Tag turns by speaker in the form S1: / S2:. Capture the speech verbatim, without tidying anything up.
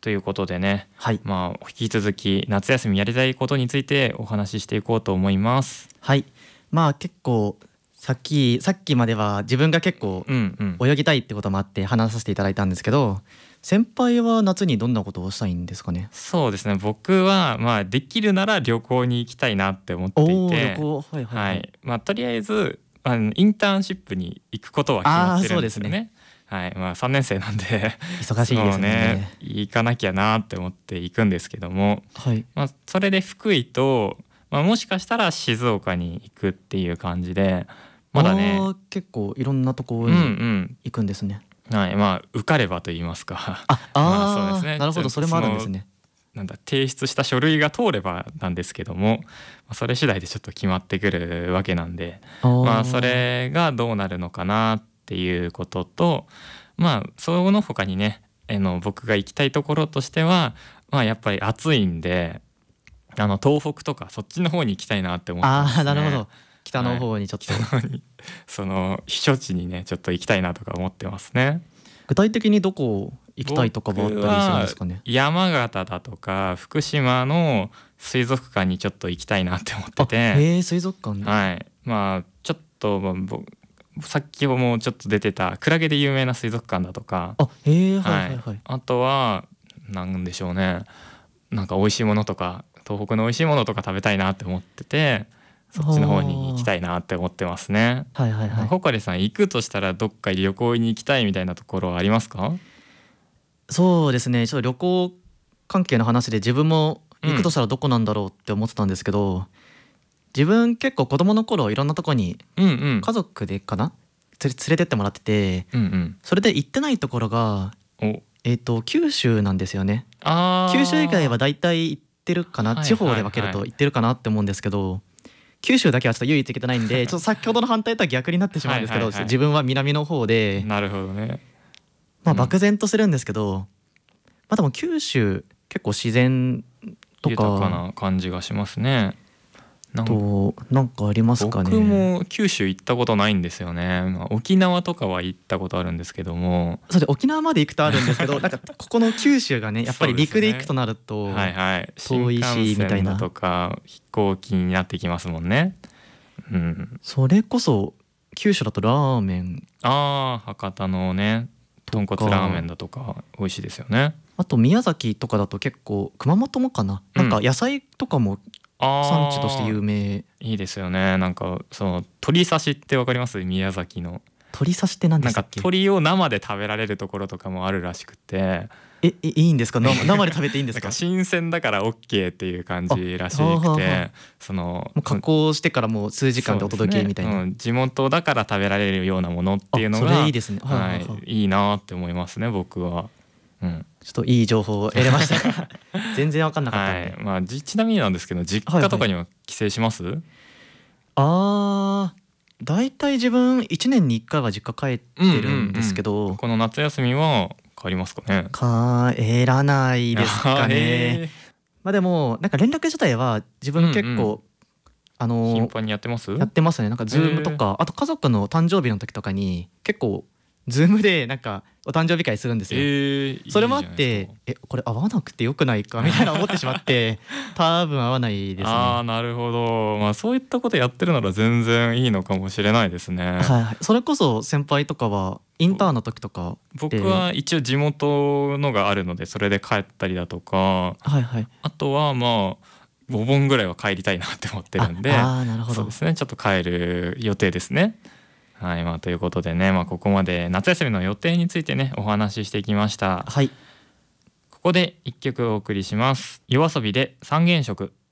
S1: ということでね、
S2: はい、
S1: まあ引き続き夏休みやりたいことについてお話ししていこうと思います。
S2: はい、まあ結構さっきさっきまでは自分が結構
S1: うんうん、
S2: 泳ぎたいってこともあって話させていただいたんですけど、先輩は夏にどんなことをしたいんですかね。
S1: そうですね、僕はまあできるなら旅行に行きたいなって思ってい
S2: おお、旅
S1: て、
S2: 行、はいはいはい、
S1: はい、まあとりあえずあのインターンシップに行くことは決まってるんですよね。はい、まあさんねん生なんで
S2: 忙しいですね。
S1: そうね、行かなきゃなって思って行くんですけども、
S2: はい、
S1: まあ、それで福井と、まあ、もしかしたら静岡に行くっていう感じで、まだね、
S2: あ結構いろんなところ
S1: うんう
S2: に
S1: ん、
S2: 行くんですね。
S1: はい、まあ受かればと言いますか
S2: ああ、
S1: まあそうですね、
S2: なるほど、それもあるんですね。
S1: なんだ提出した書類が通ればなんですけども、それ次第でちょっと決まってくるわけなんで、まあそれがどうなるのかなっていうことと、まあその他にね、あの僕が行きたいところとしては、まあやっぱり暑いんで、あの東北とかそっちの方に行きたいなって思ってますね。
S2: ああ、なるほど、北の方にちょっと、
S1: はい、その避暑地にねちょっと行きたいなとか思ってますね。
S2: 具体的にどこ行きたいとかもあったりするんですかね。
S1: 山形だとか福島の水族館にちょっと行きたいなって思ってて、
S2: へえ、水族館ね。
S1: はい、まあちょっと、まあ、さっきもちょっと出てたクラゲで有名な水族館だとか、
S2: あ、へえ、はい
S1: は
S2: はいはい。
S1: い、あとはなんでしょうね、なんか美味しいものとか東北の美味しいものとか食べたいなって思ってて、そっちの方に行きたいなって思ってますね。
S2: はいはいはい。
S1: ほかりさん行くとしたらどっか旅行に行きたいみたいなところはありますか？
S2: そうですね、ちょっと旅行関係の話で自分も行くとしたらどこなんだろうって思ってたんですけど、うん、自分結構子供の頃いろんなとこに家族でかな、連れてってもらってて、うんうん、それで行ってないところがえーと九州なんですよね。あ、九州以外はだいたい行ってるかな、はいはいはい、地方で分けると行ってるかなって思うんですけど、九州だけはちょっと唯一行けてないんでちょっと先ほどの反対とは逆になってしまうんですけどはいはい、はい、自分は南の方で、
S1: なるほどね、
S2: まあ漠然とするんですけど、うん、まあでも九州結構自然とか
S1: 豊かな感じがしますね。
S2: なんとなんかありますかね。
S1: 僕も九州行ったことないんですよね、まあ、沖縄とかは行ったことあるんですけども、
S2: それで沖縄まで行くとあるんですけどなんかここの九州がねやっぱり陸で行くとなると遠いしみたいな、
S1: とか飛行機になってきますもんね、
S2: うん、それこそ九州だとラーメン、
S1: あー博多のね豚骨ラーメンだとか美味しいですよね。
S2: あと宮崎とかだと結構熊本もかな、うん、なんか野菜とかも産地として有名。
S1: いいですよね。なんかその鶏刺しってわかります？宮崎の
S2: 鶏刺しって何でしたっけ？
S1: なんか鶏を生で食べられるところとかもあるらしくて、
S2: えいいんですか？ 生, 生で食べていいんですか？
S1: なんか新鮮だから OK っていう感じらしくて、その
S2: もう加工してからもう数時間でお届けみたいな、
S1: ね、うん、地元だから食べられるようなものっていうのが
S2: それいいですね、
S1: はいはいはい、いいなって思いますね僕は。うん、
S2: ちょっといい情報を得れました全然分かんなかったんで、
S1: はい、まあ、ちなみになんですけど実家とかには帰省します？はいはい、
S2: あーだいたい自分いちねんにいっかいは実家帰ってるんですけど、うんうんうん、
S1: この夏休みは帰りますかね？
S2: 帰らないですかね。まあでもなんか連絡自体は自分結構、うんうん、あの
S1: 頻繁にやってます？
S2: やってますね。なんかズームとか、あと家族の誕生日の時とかに結構ズームでなんかお誕生日会するんですよ、えー、それもあってえこれ会わなくてよくないかみたいな思ってしまって多分会わないですね。
S1: あーなるほど、まあ、そういったことやってるなら全然いいのかもしれないですね、はい
S2: はい、それこそ先輩とかはインターンの時とか
S1: 僕は一応地元のがあるのでそれで帰ったりだとか、
S2: はいはい、
S1: あとはまあごぼんぐらいは帰りたいなって思ってるんで、
S2: ああなるほど、
S1: そうですね、ちょっと帰る予定ですね。はい、まあ、ということでね、まあ、ここまで夏休みの予定についてねお話ししてきました。
S2: はい、
S1: ここで一曲お送りします。夜遊びで三原色。